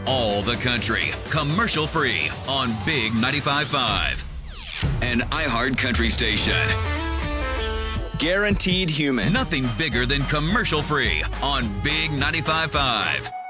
all the country, commercial free on Big 95.5. An iHeart Country station. Guaranteed human. Nothing bigger than commercial free on Big 95.5.